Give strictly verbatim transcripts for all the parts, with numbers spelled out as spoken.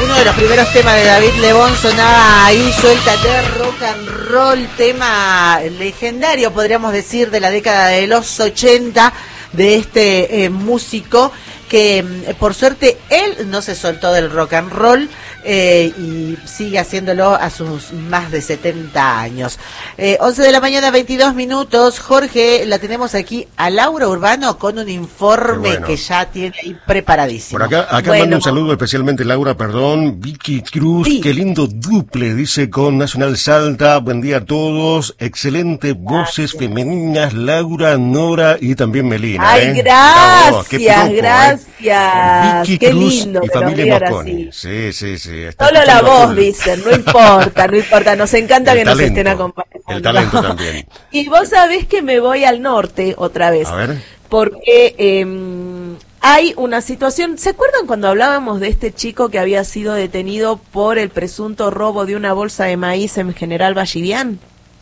Uno de los primeros temas de David Lebón sonaba ahí, Suéltate, rock and roll, tema legendario, podríamos decir, de la década de los ochenta, de este eh, músico que, por suerte, él no se soltó del rock and roll eh, y sigue haciéndolo a sus más de setenta años. Eh, once de la mañana, veintidós minutos. Jorge, la tenemos aquí a Laura Urbano con un informe bueno. que ya tiene ahí preparadísimo. Por acá, acá bueno. mando un saludo especialmente, Laura, perdón, Vicky Cruz, sí. Qué lindo duple, dice, con Nacional Salta. Buen día a todos, excelentes voces femeninas, Laura, Nora y también Melina. Ay, ¿eh? gracias, oh, piropo, gracias. ¿eh? Vicky Qué Cruz lindo y que familia Mosconi. así. Sí, sí, sí. Solo la voz, dicen, no importa, no importa, nos encanta el que talento, nos estén acompañando. El talento también. Y vos sabés que me voy al norte otra vez. A ver. Porque eh, hay una situación, ¿se acuerdan cuando hablábamos de este chico que había sido detenido por el presunto robo de una bolsa de maíz en General Vallivian?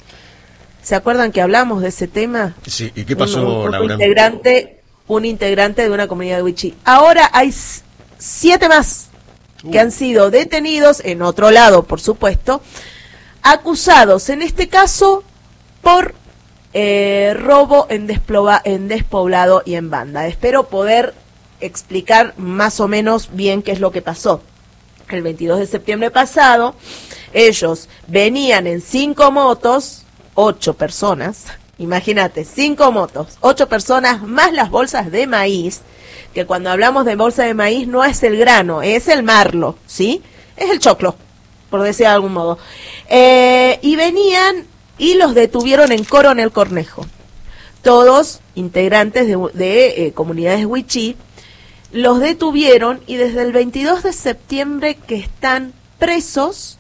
¿Se acuerdan que hablamos de ese tema? Sí, ¿y qué pasó, un, un Laura? Integrante, un integrante de una comunidad de Huichí. Ahora hay siete más uh. que han sido detenidos, en otro lado, por supuesto, acusados, en este caso, por eh, robo en, desplova, en despoblado y en banda. Espero poder explicar más o menos bien qué es lo que pasó. El veintidós de septiembre pasado, ellos venían en cinco motos, ocho personas, imagínate, cinco motos, ocho personas, más las bolsas de maíz, que cuando hablamos de bolsa de maíz no es el grano, es el marlo, ¿sí? Es el choclo, por decir de algún modo. Eh, y venían y los detuvieron en Coronel Cornejo. Todos integrantes de, de eh, comunidades Huichí, los detuvieron y desde el veintidós de septiembre que están presos,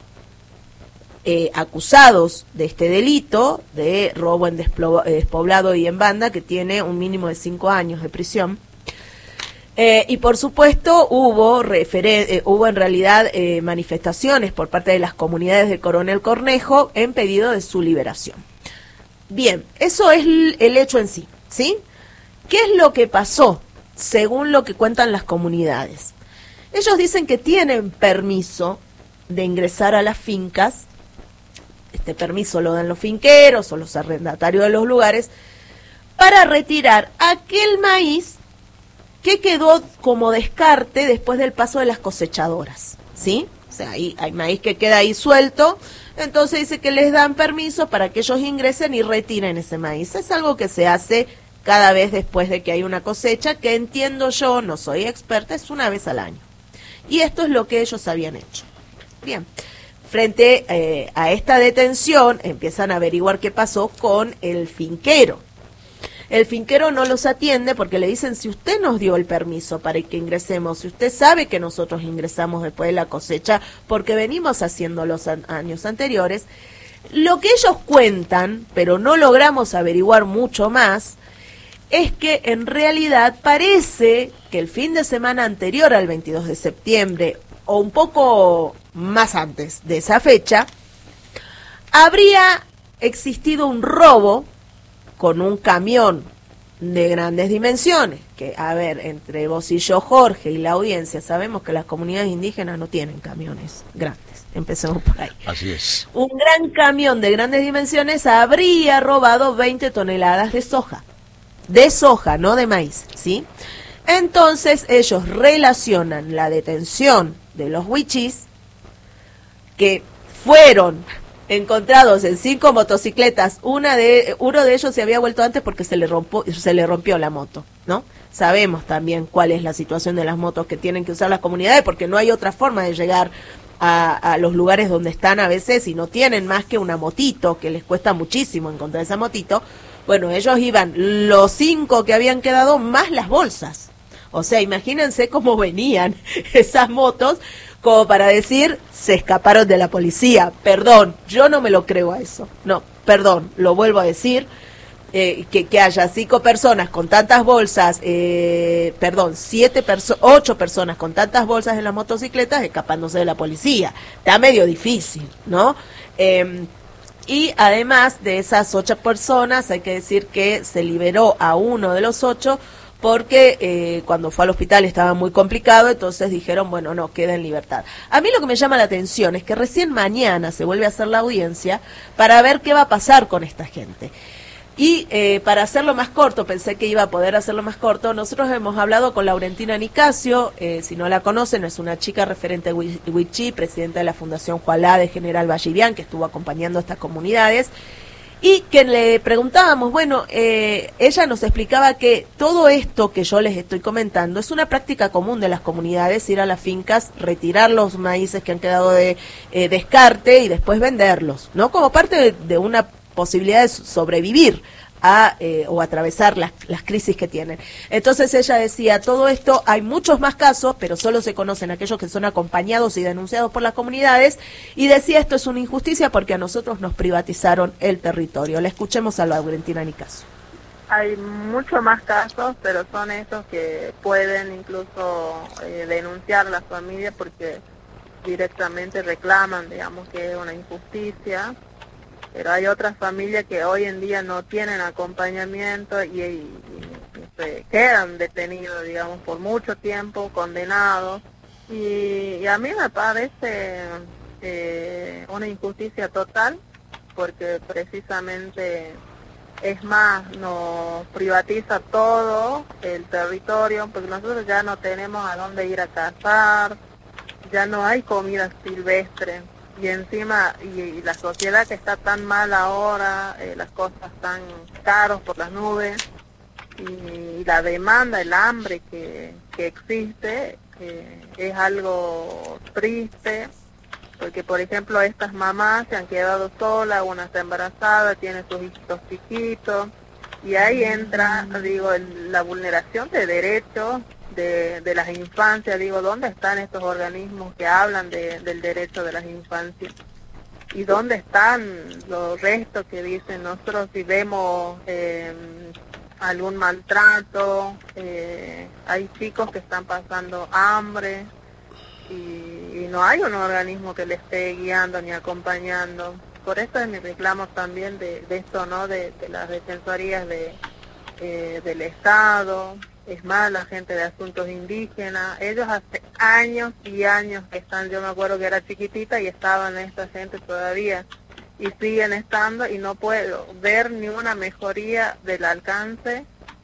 eh, acusados de este delito de robo en despoblado y en banda, que tiene un mínimo de cinco años de prisión. Eh, y por supuesto hubo referen- eh, hubo en realidad eh, manifestaciones por parte de las comunidades del Coronel Cornejo en pedido de su liberación. Bien, eso es l- el hecho en sí, ¿sí? ¿Qué es lo que pasó según lo que cuentan las comunidades? Ellos dicen que tienen permiso de ingresar a las fincas. Este permiso lo dan los finqueros o los arrendatarios de los lugares para retirar aquel maíz que quedó como descarte después del paso de las cosechadoras, ¿sí? O sea, ahí hay maíz que queda ahí suelto, entonces dice que les dan permiso para que ellos ingresen y retiren ese maíz. Es algo que se hace cada vez después de que hay una cosecha, que entiendo yo, no soy experta, es una vez al año. Y esto es lo que ellos habían hecho. Bien, frente eh, a esta detención, empiezan a averiguar qué pasó con el finquero. El finquero no los atiende porque le dicen, si usted nos dio el permiso para que ingresemos, si usted sabe que nosotros ingresamos después de la cosecha, porque venimos haciendo los an- años anteriores, lo que ellos cuentan, pero no logramos averiguar mucho más, es que en realidad parece que el fin de semana anterior al veintidós de septiembre, o un poco más antes de esa fecha, habría existido un robo con un camión de grandes dimensiones, que, a ver, entre vos y yo, Jorge, y la audiencia, sabemos que las comunidades indígenas no tienen camiones grandes, empecemos por ahí. Así es. Un gran camión de grandes dimensiones habría robado veinte toneladas de soja, de soja, no de maíz, ¿sí? Entonces ellos relacionan la detención de los huichís, que fueron encontrados en cinco motocicletas, una de uno de ellos se había vuelto antes porque se le rompió, se le rompió la moto, ¿no? Sabemos también cuál es la situación de las motos que tienen que usar las comunidades, porque no hay otra forma de llegar a, a los lugares donde están a veces y no tienen más que una motito, que les cuesta muchísimo encontrar esa motito. Bueno, ellos iban los cinco que habían quedado más las bolsas. O sea, imagínense cómo venían esas motos, como para decir, se escaparon de la policía. Perdón, yo no me lo creo a eso. No, perdón, lo vuelvo a decir, eh, que, que haya cinco personas con tantas bolsas, eh, perdón, siete perso- ocho personas con tantas bolsas en las motocicletas escapándose de la policía. Está medio difícil, ¿no? Eh, y además de esas ocho personas, hay que decir que se liberó a uno de los ocho porque eh, cuando fue al hospital estaba muy complicado, entonces dijeron, bueno, no, queda en libertad. A mí lo que me llama la atención es que recién mañana se vuelve a hacer la audiencia para ver qué va a pasar con esta gente. Y eh, para hacerlo más corto, pensé que iba a poder hacerlo más corto, nosotros hemos hablado con Laurentina Nicasio, eh, si no la conocen, es una chica referente Wichí, presidenta de la Fundación Jualá de General Vallivian, que estuvo acompañando a estas comunidades, y que le preguntábamos, bueno, eh, ella nos explicaba que todo esto que yo les estoy comentando es una práctica común de las comunidades, ir a las fincas, retirar los maíces que han quedado de eh, descarte y después venderlos, ¿no? Como parte de, de una posibilidad de sobrevivir a eh, o atravesar las, las crisis que tienen. Entonces ella decía, todo esto, hay muchos más casos, pero solo se conocen aquellos que son acompañados y denunciados por las comunidades, y decía, esto es una injusticia porque a nosotros nos privatizaron el territorio. La escuchemos a Laurentina Nicasio. Hay muchos más casos, pero son esos que pueden incluso eh, denunciar las familias porque directamente reclaman, digamos, que es una injusticia. Pero hay otras familias que hoy en día no tienen acompañamiento y, y, y se quedan detenidos, digamos, por mucho tiempo, condenados. Y, y a mí me parece eh, una injusticia total, porque precisamente, es más, nos privatiza todo el territorio, porque nosotros ya no tenemos a dónde ir a cazar, ya no hay comida silvestre. Y encima, y, y la sociedad que está tan mal ahora, eh, las cosas tan caros por las nubes, y, y la demanda, el hambre que, que existe, eh, es algo triste, porque por ejemplo estas mamás se han quedado solas, una está embarazada, tiene sus hijitos chiquitos, y ahí entra, digo, el, la vulneración de derechos de, de las infancias. Digo, ¿dónde están estos organismos que hablan de, del derecho de las infancias? ¿Y dónde están los restos que dicen, nosotros si vemos eh, algún maltrato, eh, hay chicos que están pasando hambre y, y no hay un organismo que le esté guiando ni acompañando? Por eso es mi reclamo también de, de esto, ¿no? De, de las defensorías de, eh, del Estado. Es más, la gente de asuntos indígenas, ellos hace años y años que están, yo me acuerdo que era chiquitita y estaban esta gente todavía, y siguen estando, y no puedo ver ni una mejoría del alcance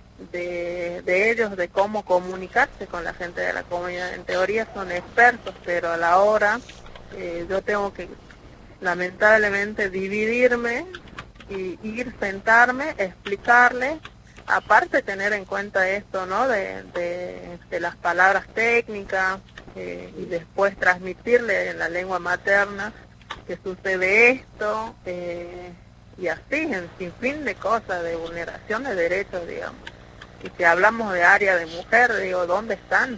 de, de ellos, de cómo comunicarse con la gente de la comunidad. En teoría son expertos, pero a la hora eh, yo tengo que lamentablemente dividirme y ir, sentarme, explicarles. Aparte tener en cuenta esto, ¿no? De, de, de las palabras técnicas eh, y después transmitirle en la lengua materna que sucede esto eh, y así, en sin fin de cosas, de vulneración de derechos, digamos. Y si hablamos de área de mujer, digo, ¿dónde están?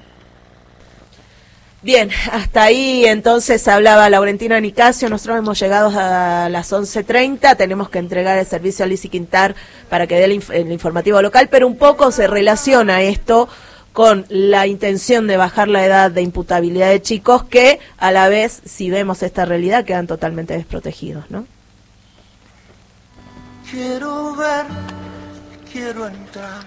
Bien, hasta ahí entonces hablaba Laurentina Nicasio. Nosotros hemos llegado a las once treinta, tenemos que entregar el servicio a Lizzy Quintar para que dé el, inf el informativo local, pero un poco se relaciona esto con la intención de bajar la edad de imputabilidad de chicos que, a la vez, si vemos esta realidad, quedan totalmente desprotegidos, ¿no? Quiero ver, quiero entrar.